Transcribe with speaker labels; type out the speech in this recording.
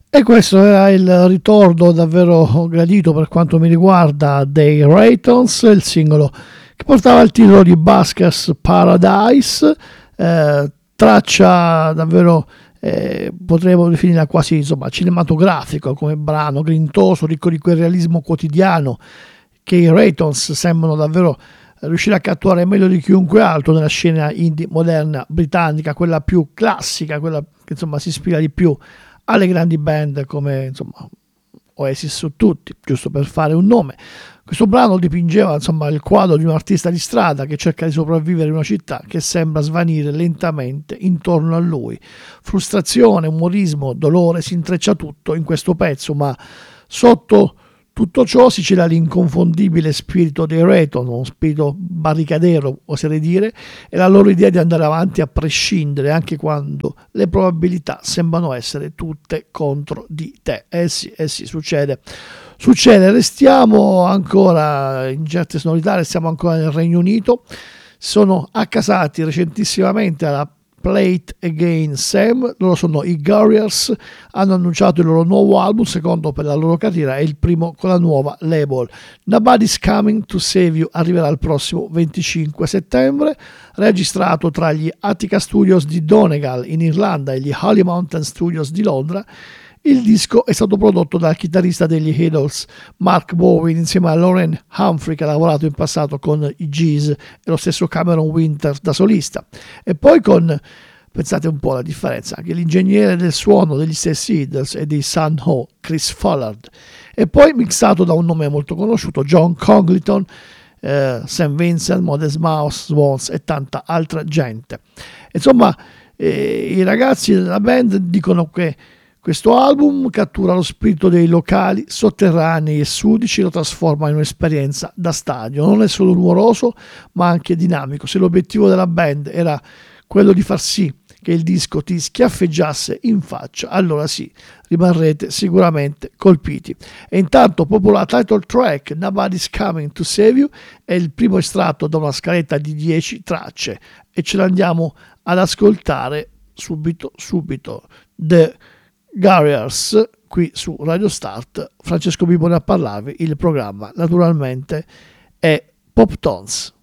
Speaker 1: E questo era il ritorno davvero gradito per quanto mi riguarda dei Raytons, il singolo che portava il titolo di Buskers Paradise, traccia davvero potremmo definirla quasi insomma cinematografico come brano, grintoso, ricco di quel realismo quotidiano che i Raytons sembrano davvero riuscire a catturare meglio di chiunque altro nella scena indie moderna britannica, quella più classica, quella che insomma si ispira di più alle grandi band come insomma Oasis su tutti, giusto per fare un nome. Questo brano dipingeva insomma il quadro di un artista di strada che cerca di sopravvivere in una città che sembra svanire lentamente intorno a lui. Frustrazione, umorismo, dolore, si intreccia tutto in questo pezzo, ma sotto tutto ciò si cela l'inconfondibile spirito dei Rayton, uno spirito barricadero, oserei dire, e la loro idea di andare avanti a prescindere anche quando le probabilità sembrano essere tutte contro di te. Sì, succede. Restiamo ancora in certe sonorità, restiamo ancora nel Regno Unito. Sono accasati recentissimamente alla Play It Again Sam, loro sono i Garriers, hanno annunciato il loro nuovo album, secondo per la loro carriera e il primo con la nuova label. Nobody's Coming to Save You arriverà il prossimo 25 settembre, registrato tra gli Attica Studios di Donegal in Irlanda e gli Holy Mountain Studios di Londra. Il disco è stato prodotto dal chitarrista degli Idols Mark Bowen insieme a Lauren Humphrey, che ha lavorato in passato con i Gees, e lo stesso Cameron Winter da solista, e poi con, pensate un po' alla differenza, anche l'ingegnere del suono degli stessi Idols e dei Sun Ho, Chris Follard, e poi mixato da un nome molto conosciuto, John Congleton, St. Vincent, Modest Mouse, Swans e tanta altra gente. Insomma, i ragazzi della band dicono che questo album cattura lo spirito dei locali sotterranei e sudici e lo trasforma in un'esperienza da stadio. Non è solo rumoroso, ma anche dinamico. Se l'obiettivo della band era quello di far sì che il disco ti schiaffeggiasse in faccia, allora sì, rimarrete sicuramente colpiti. E intanto, proprio la title track Nobody's Coming to Save You è il primo estratto da una scaletta di 10 tracce e ce l'andiamo ad ascoltare subito. The Garriers qui su Radio Start. Francesco Bibone a parlarvi, il programma naturalmente è Pop Tones.